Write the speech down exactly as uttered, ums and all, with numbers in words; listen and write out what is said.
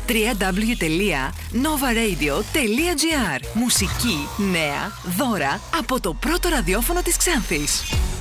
double-u double-u double-u τελεία nova radio τελεία gr. Μουσική, νέα, δώρα από το πρώτο ραδιόφωνο της Ξάνθης.